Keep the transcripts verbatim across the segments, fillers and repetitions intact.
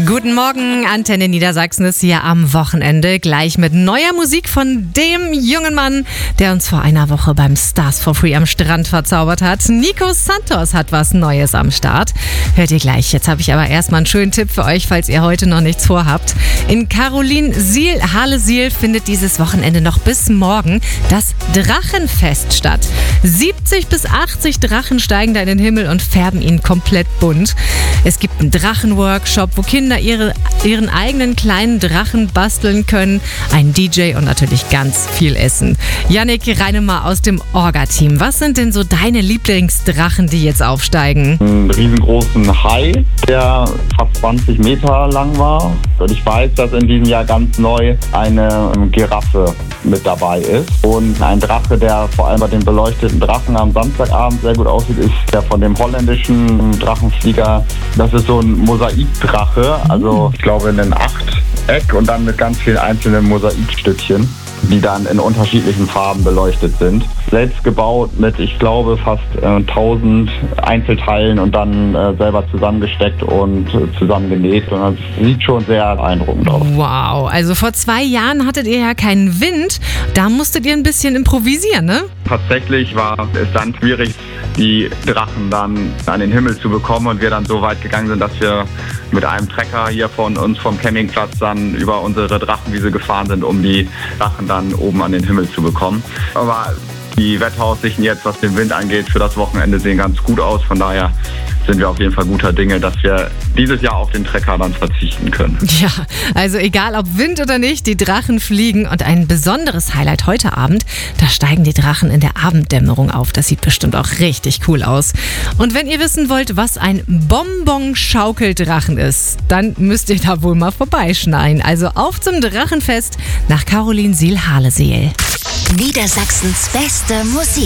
Guten Morgen, Antenne Niedersachsen ist hier am Wochenende gleich mit neuer Musik von dem jungen Mann, der uns vor einer Woche beim Stars for Free am Strand verzaubert hat. Nico Santos hat was Neues am Start. Hört ihr gleich. Jetzt habe ich aber erstmal einen schönen Tipp für euch, falls ihr heute noch nichts vorhabt. In Carolinsiel, Halesiel findet dieses Wochenende noch bis morgen das Drachenfest statt. siebzig bis achtzig Drachen steigen da in den Himmel und färben ihn komplett bunt. Es gibt einen Drachenworkshop, wo Kinder ihre, ihren eigenen kleinen Drachen basteln können, ein D J und natürlich ganz viel Essen. Yannick Reinemer aus dem Orga-Team. Was sind denn so deine Lieblingsdrachen, die jetzt aufsteigen? Einen riesengroßen Hai, der fast zwanzig Meter lang war. Und ich weiß, dass in diesem Jahr ganz neu eine Giraffe mit dabei ist. Und ein Drache, der vor allem bei den beleuchteten Drachen am Samstagabend sehr gut aussieht, ist der von dem holländischen Drachenflieger. Das ist so ein Mosaikdrache, also ich glaube in ein Achteck und dann mit ganz vielen einzelnen Mosaikstückchen, die dann in unterschiedlichen Farben beleuchtet sind. Selbst gebaut mit, ich glaube, fast äh, tausend Einzelteilen und dann äh, selber zusammengesteckt und äh, zusammengenäht. Und das sieht schon sehr beeindruckend aus. Wow, also vor zwei Jahren hattet ihr ja keinen Wind. Da musstet ihr ein bisschen improvisieren, ne? Tatsächlich war es dann schwierig, die Drachen dann an den Himmel zu bekommen und wir dann so weit gegangen sind, dass wir mit einem Trecker hier von uns vom Campingplatz dann über unsere Drachenwiese gefahren sind, um die Drachen dann oben an den Himmel zu bekommen. Aber die Wetteraussichten jetzt, was den Wind angeht, für das Wochenende sehen ganz gut aus. Von daher sind wir auf jeden Fall guter Dinge, dass wir dieses Jahr auf den Trecker dann verzichten können. Ja, also egal ob Wind oder nicht, die Drachen fliegen. Und ein besonderes Highlight heute Abend, da steigen die Drachen in der Abenddämmerung auf. Das sieht bestimmt auch richtig cool aus. Und wenn ihr wissen wollt, was ein Bonbon-Schaukeldrachen ist, dann müsst ihr da wohl mal vorbeischneien. Also auf zum Drachenfest nach Carolinsiel-Halesiel. Niedersachsens beste Musik.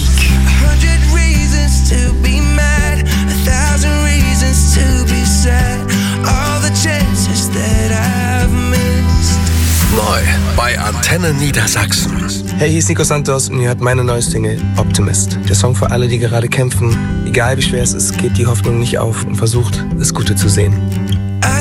Neu bei Antenne Niedersachsen. Hey, hier ist Nico Santos und ihr hört meine neue Single Optimist. Der Song für alle, die gerade kämpfen. Egal wie schwer es ist, gebt die Hoffnung nicht auf und versucht, das Gute zu sehen.